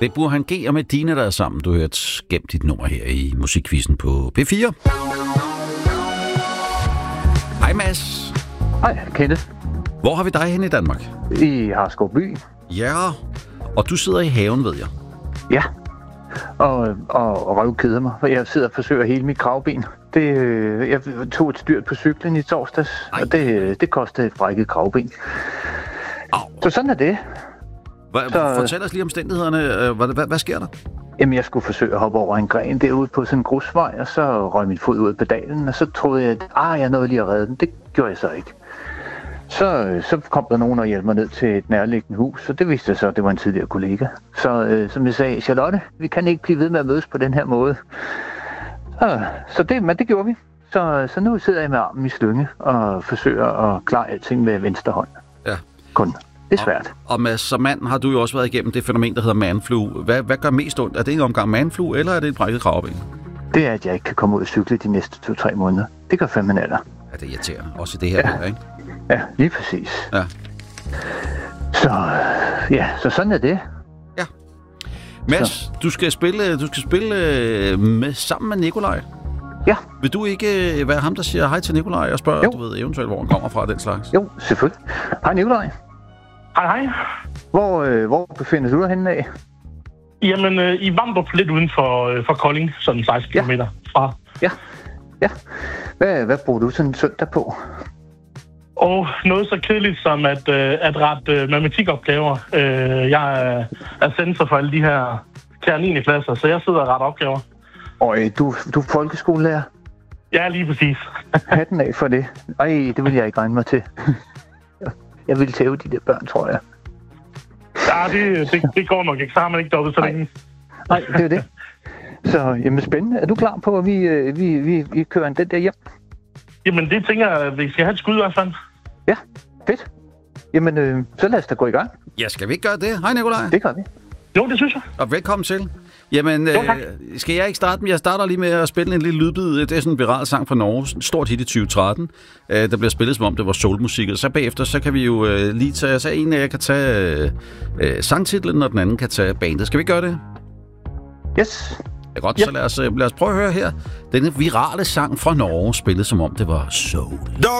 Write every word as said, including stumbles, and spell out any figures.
Det er Burhan G og Medina, der er sammen. Du har hørt gemt dit nummer her i Musikquizzen på P fire. Hej Mads. Hej, Kenneth. Hvor har vi dig hen i Danmark? I Harskovby. Ja, og du sidder i haven, ved jeg. Ja, og, og, og røvkeder mig, for jeg sidder og forsøger hele mit kravben. Det, jeg tog et styrt på cyklen i torsdags, Ej. og det, det kostede et brækket kravben. Au. Så sådan er det. Hva, så, fortæl os lige omstændighederne. Hvad, hvad, hvad sker der? Jamen, jeg skulle forsøge at hoppe over en gren derude på sådan en grusvej, og så røg min fod ud på pedalen, og så troede jeg, at ah, jeg nåede lige at redde den. Det gjorde jeg så ikke. Så, så kom der nogen og hjalp mig ned til et nærliggende hus, og det viste sig så, at det var en tidligere kollega. Så øh, som jeg sagde, Charlotte, vi kan ikke blive ved med at mødes på den her måde. Så, så det, men det gjorde vi. Så, så nu sidder jeg med armen i slynge og forsøger at klare alting med venstre hånd. Ja. Kun. Det er svært. Og, og Mads, som mand har du jo også været igennem det fænomen, der hedder manflu. Hvad, hvad gør mest ondt? Er det en omgang manflu, eller er det et brækket kravben? Det er, at jeg ikke kan komme ud og cykle de næste to-tre måneder. Det gør fandme alder. Ja, det er irriterende. Også i det her, ja. Ikke? Ja, lige præcis. Ja. Så, ja, så sådan er det. Ja. Mads, du skal spille, du skal spille med, sammen med Nikolaj. Ja. Vil du ikke være ham, der siger hej til Nikolaj og spørger, jo. du ved eventuelt, hvor han kommer fra, den slags? Jo, selvfølgelig. Hej Nikolaj. Hej, hej. Hvor, øh, hvor befinder du dig henne af? Jamen, øh, i Vamdrup, lidt uden for, øh, for Kolding, sådan seksten ja. kilometer fra. Ja, ja. Hvad, hvad bruger du sådan en søndag på? Og noget så kedeligt som at, øh, at rette øh, matematikopgaver. Øh, jeg er, er sensor for alle de her kære niende klasser, så jeg sidder og retter opgaver. Og øh, du, du er folkeskolelærer? Ja, lige præcis. Hatten af for det. Ej, det vil jeg ikke regne mig til. Jeg vil tæve de der børn, tror jeg. Ja, det, det, det går nok ikke. Så har man ikke dobbelt så længe. Nej, det er det. Så, jamen spændende. Er du klar på, at vi, vi, vi, vi kører den der hjem? Jamen, det tænker jeg, at vi skal have et skud i hvert fald. Ja, fedt. Jamen, øh, så lad os da gå i gang. Ja, skal vi ikke gøre det? Hej, Nikolaj. Det gør vi. Jo, det synes jeg. Og velkommen til. Jamen, jo, øh, skal jeg ikke starte? Jeg starter lige med at spille en lille lydbid. Det er sådan en viral sang fra Norge. En stort hit i tyve tretten. Øh, der bliver spillet, som om det var soulmusik. Og så bagefter, så kan vi jo øh, lige tage... Så en af jer kan tage øh, sangtitlen, og den anden kan tage bandet. Skal vi gøre det? Yes. Ja, godt, yep. Så lad os, lad os prøve at høre her. Denne virale sang fra Norge, spillet som om det var soul. Dog